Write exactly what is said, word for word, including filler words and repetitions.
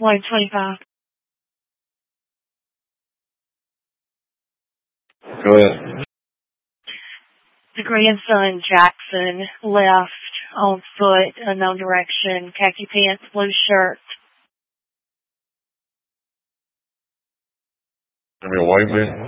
one twenty-five. Go ahead. The grandson, Jackson, left on foot, unknown direction, khaki pants, blue shirt. I mean, a white man?